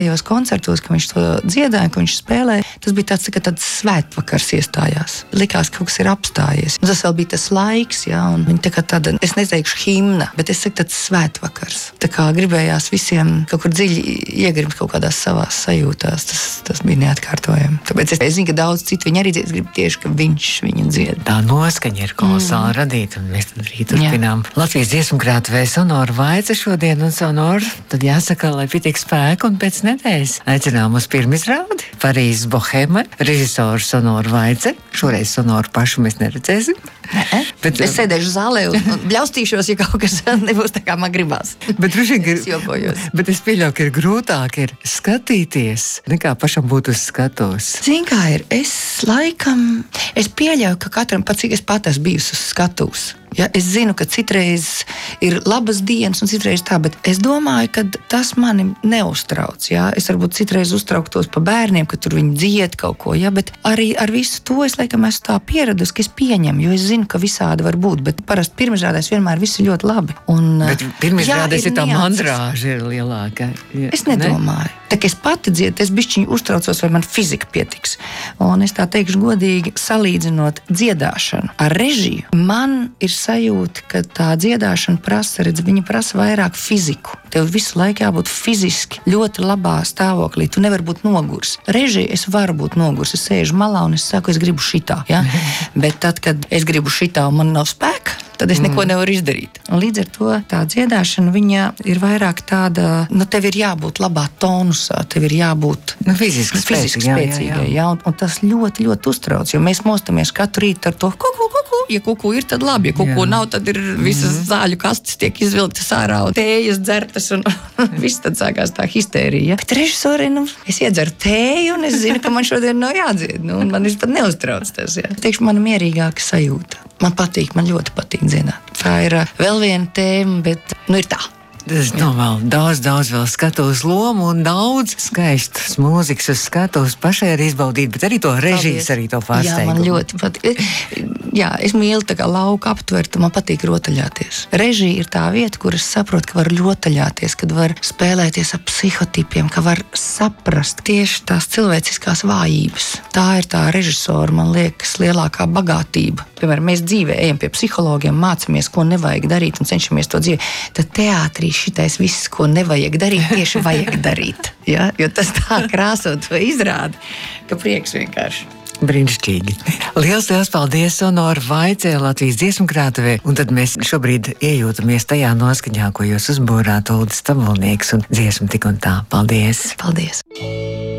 Tajos koncertos, ka viņš to dziedāja, ka viņš spēlēja, tas bija tāds svētvakars iestājās. Likās, ka kaut kas ir apstājies. Un tas vēl bija tas laiks, jā, un viņa tā kā tāda, es neteikšu himna, bet es saku tāds svētvakars. Tā kā gribējās visiem kaut kur dziļi iegrimt kaut kādās savās sajūtās. Tas bija neatkārtojami. Tāpēc es zinu, ka daudz citu viņi arī dzied, es gribu tieši, ka viņš viņu dzied. Tā noskaņa ir kolosāli radīta, un mēs tad arī turpinām. Latvijas dziesmu krātuvē Sonora Vaice šodien, un Sonora, tad jāsaka, lai pietiek spēku, un pēc nedēļas aicinām uz pirmizrādi Parīzes Bohēma, režisors Sonora Vaice. Šoreiz Sonoru pašu mēs neredzēsim. Bet es sēdēšu zālē un bļaustīšos, ja kaut kas nebūs tā, kā man gribās. Bet es jokojos. Bet es pieļauju, ka ir grūtāk skatīties, nekā pašam būt uz skatuves. Zini, kā ir? Es pieļauju, ka katram, pat cik es pat esmu bijusi uz skatuves. Ja, es zinu, ka citreiz ir labas dienas un citreiz tā, bet es domāju, ka tas mani neuztrauc. Ja. Es varbūt citreiz uztrauktos pa bērniem, ka tur viņi dzied kaut ko, ja, bet arī ar visu to es laikam esmu tā pieradusi, ka es pieņemu, jo es zinu, ka visādi var būt, bet parasti pirmizrādēs vienmēr viss ir ļoti labi. Bet pirmizrādēs ir tā mandrāža ir lielāka. Ja, es nedomāju. Tā kā es pati dziedu, es bišķiņi uztraucos, vai man fizika pietiks. Un es tā teikšu godīgi, salīdzinot dziedāšanu ar režiju, man ir sajūta, ka tā dziedāšana viņa prasa vairāk fiziku. Tev visu laiku jābūt fiziski ļoti labā stāvoklī. Tu nevari būt nogurs. Režija es varu būt nogurs. Es sēžu malā un es saku, es gribu šitā. Ja? Bet tad, kad es gribu šitā un man nav spēka, tad es neko nevaru izdarīt. Un līdz ar to tā dziedāšana, viņa ir vairāk tāda, tev ir jābūt labā tonusā, tev ir jābūt fiziski spēcīgai. Jā. Un tas ļoti, ļoti uztrauc, jo mēs mostamies katru rītu ar to kuku. Ja kuku ir, tad labi, ja kuku nav, tad ir visas zāļu kastes tiek izvilktas ārā un tējas dzertas un viss tad sākās tā histērija. Bet režisori, es iedzeru tēju un es zinu, ka man šodien nav jādzied, un man pat neuztrauc tas. Ja. Teikšu, man mierīgāka sajūta. Man ļoti patīk dziedāt. Tā ir vēl viena tēma, bet ir tā. Tas vēl daudz vēl skatuves lomu un daudz skaistas mūzikas uz skatuves pašai arī izbaudīt, bet arī to režijas, arī to pārsteigumu. Jā, man ļoti patīk. Jā, es mīlu tā kā lauku aptvert, un man patīk rotaļāties. Režija ir tā vieta, kur es saprotu, ka var rotaļāties, kad var spēlēties ar psihotipiem, ka var saprast tieši tās cilvēciskās vājības. Tā ir tā režisora, man liekas, lielākā bagātība. Piemēram, mēs dzīvē ejam pie psihologiem, mācamies, ko nevajag darīt un cenšamies to dzīvē. Tad teātrī šitais viss, ko nevajag darīt, tieši vajag darīt. Ja? Jo tas tā krāsot to izrāda, ka prieks vienkārši. Brīnišķīgi. Liels paldies Sonora Vaicē, Latvijas dziesmu krātuvē. Un tad mēs šobrīd iejūtamies tajā noskaņā, ko jūs uzbūrāt, Uldis Tamulnieks un dziesmu Tik un tā. Paldies! Paldies!